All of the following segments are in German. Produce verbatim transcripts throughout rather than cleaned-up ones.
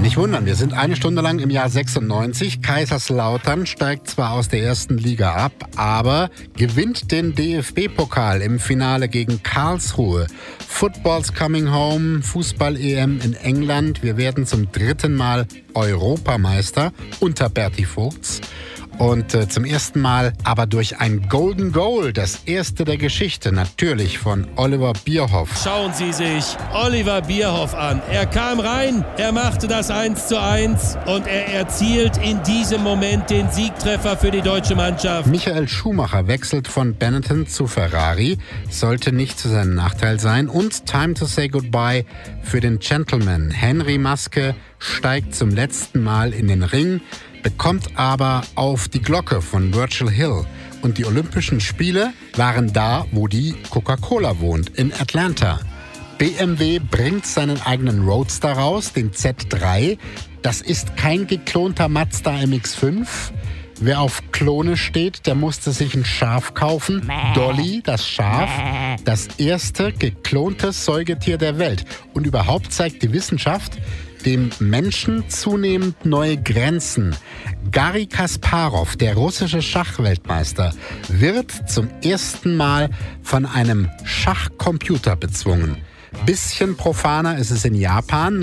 Nicht wundern, wir sind eine Stunde lang im Jahr sechsundneunzig. Kaiserslautern steigt zwar aus der ersten Liga ab, aber gewinnt den D F B-Pokal im Finale gegen Karlsruhe. Football's coming home, Fußball-E M in England. Wir werden zum dritten Mal Europameister unter Berti Vogts. Und äh, zum ersten Mal aber durch ein Golden Goal, das erste der Geschichte, natürlich von Oliver Bierhoff. Schauen Sie sich Oliver Bierhoff an. Er kam rein, er machte das eins zu eins und er erzielt in diesem Moment den Siegtreffer für die deutsche Mannschaft. Michael Schumacher wechselt von Benetton zu Ferrari, sollte nicht zu seinem Nachteil sein. Und Time to say goodbye für den Gentleman. Henry Maske steigt zum letzten Mal in den Ring, bekommt aber auf die Glocke von Virgil Hill. Und die Olympischen Spiele waren da, wo die Coca-Cola wohnt, in Atlanta. B M W bringt seinen eigenen Roadster raus, den Z drei. Das ist kein geklonter Mazda M X fünf. Wer auf Klone steht, der musste sich ein Schaf kaufen. Dolly, das Schaf, das erste geklonte Säugetier der Welt. Und überhaupt zeigt die Wissenschaft dem Menschen zunehmend neue Grenzen. Garry Kasparow, der russische Schachweltmeister, wird zum ersten Mal von einem Schachcomputer bezwungen. Bisschen profaner ist es in Japan.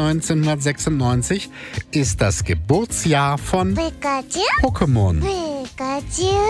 neunzehnhundertsechsundneunzig ist das Geburtsjahr von Pokémon.